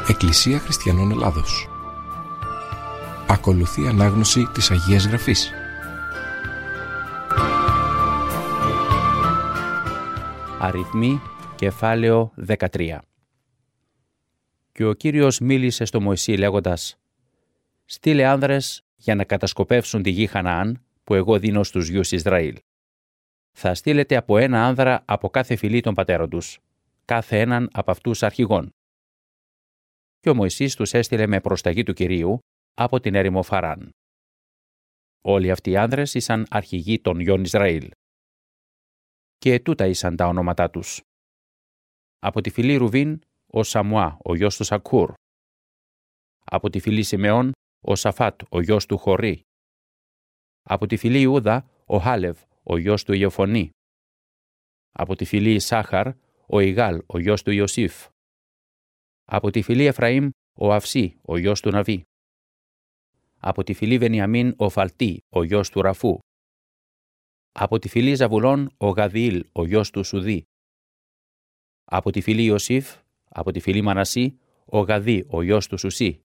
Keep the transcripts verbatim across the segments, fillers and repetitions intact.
Εκκλησία Χριστιανών Ελλάδος. Ακολουθεί ανάγνωση της Αγίας Γραφής. Αριθμοί, κεφάλαιο δεκατρία. Και ο Κύριος μίλησε στο Μωυσή λέγοντας: «Στείλε άνδρες για να κατασκοπεύσουν τη γη Χαναάν που εγώ δίνω στους γιους Ισραήλ. Θα στείλετε από ένα άνδρα από κάθε φυλή των πατέρων τους, κάθε έναν από αυτούς αρχηγών». Και ο Μωυσής τους έστειλε με προσταγή του Κυρίου από την έρημο Φαράν. Όλοι αυτοί οι άνδρες ήσαν αρχηγοί των γιών Ισραήλ. Και τούτα ήσαν τα ονόματά τους. Από τη φυλή Ρουβίν, ο Σαμουά, ο γιος του Σακούρ. Από τη φυλή Σιμεών, ο Σαφάτ, ο γιος του Χωρί. Από τη φυλή Ιούδα, ο Χάλευ, ο γιος του Ιωφωνή. Από τη φυλή Ισάχαρ, ο Ιγάλ, ο γιος του Ιωσήφ. Από τη φυλή Εφραήμ, ο Αυσί, ο γιος του Ναβί. Από τη φυλή Βενιαμίν, ο Φαλτί, ο γιος του Ραφού. Από τη φυλή Ζαβουλών, ο Γαδιήλ, ο γιος του Σουδί. Από τη φυλή Ιωσήφ, από τη φυλή Μανασί, ο Γαδί, ο γιος του Σουσί.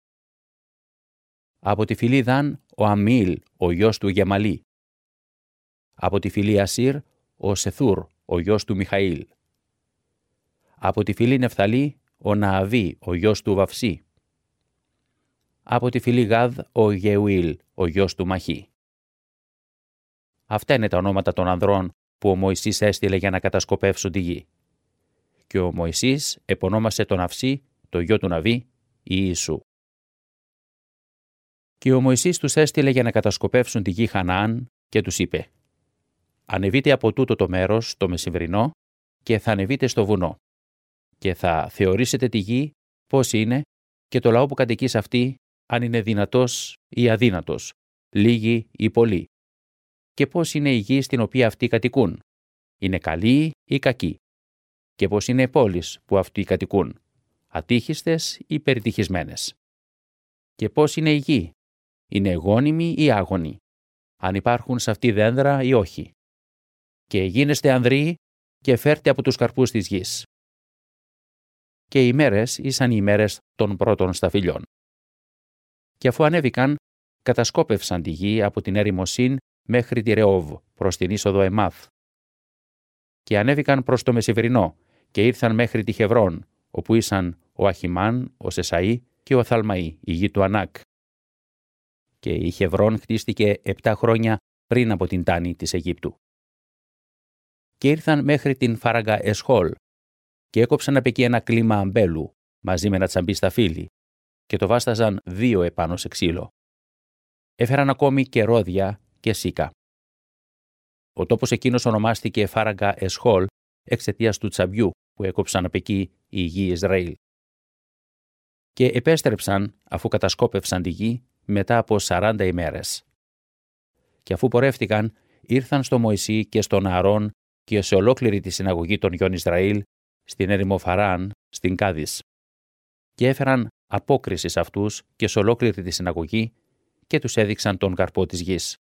Από τη φυλή Δαν, ο Αμιήλ, ο γιος του Γεμαλί. Από τη φυλή Ασύρ, ο Σεθούρ, ο γιος του Μιχαήλ. Από τη φυλή Νεφθαλή, ο Νααβί, ο γιος του Βαυσί. Από τη φυλή Γάδ, ο Γεουήλ, ο γιος του Μαχί. Αυτά είναι τα ονόματα των ανδρών που ο Μωυσής έστειλε για να κατασκοπεύσουν τη γη. Και ο Μωυσής επωνόμασε τον Αυσί, το γιο του Ναβί, Ιησού. Και ο Μωυσής τους έστειλε για να κατασκοπεύσουν τη γη Χαναάν και τους είπε: «Ανεβείτε από τούτο το μέρος, το μεσημβρινό, και θα ανεβείτε στο βουνό. Και θα θεωρήσετε τη γη πώς είναι και το λαό που κατοικεί σε αυτή, αν είναι δυνατός ή αδύνατος, λίγοι ή πολλοί. Και πώς είναι η γη στην οποία αυτοί κατοικούν, είναι καλή ή κακή. Και πώς είναι οι πόλεις που αυτοί κατοικούν, ατύχιστες ή περιτυχισμένες. Και πώς είναι η γη, είναι γόνιμη ή άγονη, αν υπάρχουν σε αυτή δένδρα ή όχι. Και γίνεστε ανδροί και φέρτε από τους καρπούς της γης». Και οι ημέρες ήσαν οι ημέρες των πρώτων σταφυλιών. Και αφού ανέβηκαν, κατασκόπευσαν τη γη από την έρημο Σιν μέχρι τη Ρεόβ, προς την είσοδο Εμάθ. Και ανέβηκαν προς το μεσημβρινό και ήρθαν μέχρι τη Χεβρών, όπου ήσαν ο Αχιμάν, ο Σεσαΐ και ο Θαλμαΐ, η γη του Ανάκ. Και η Χεβρών χτίστηκε επτά χρόνια πριν από την τάνη της Αιγύπτου. Και ήρθαν μέχρι την Φάραγγα Εσχόλ και έκοψαν απ' εκεί ένα κλίμα αμπέλου μαζί με ένα τσαμπί στα φύλλη και το βάσταζαν δύο επάνω σε ξύλο. Έφεραν ακόμη και ρόδια και σίκα. Ο τόπος εκείνος ονομάστηκε Φάραγγα Εσχόλ εξαιτίας του τσαμπιού που έκοψαν απ' εκεί οι γη Ισραήλ. Και επέστρεψαν αφού κατασκόπευσαν τη γη μετά από σαράντα ημέρες. Και αφού πορεύτηκαν, ήρθαν στο Μωυσή και στον Ααρών και σε ολόκληρη τη συναγωγή των γιών Ισραήλ στην έρημο Φαράν, στην Κάδης. Και έφεραν απόκριση σε αυτούς και σε ολόκληρη τη συναγωγή και τους έδειξαν τον καρπό της γης.